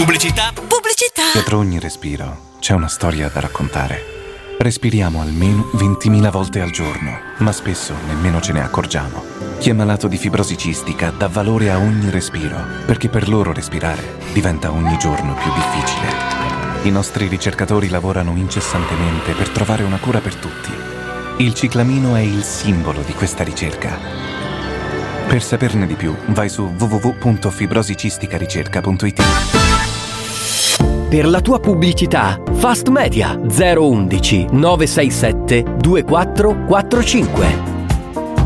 Pubblicità. Dietro ogni respiro c'è una storia da raccontare. Respiriamo almeno 20.000 volte al giorno, ma spesso nemmeno ce ne accorgiamo. Chi è malato di fibrosi cistica dà valore a ogni respiro, perché per loro respirare diventa ogni giorno più difficile. I nostri ricercatori lavorano incessantemente per trovare una cura per tutti. Il ciclamino è il simbolo di questa ricerca. Per saperne di più, vai su www.fibrosicisticaricerca.it. Per la tua pubblicità, Fast Media 011 967 2445.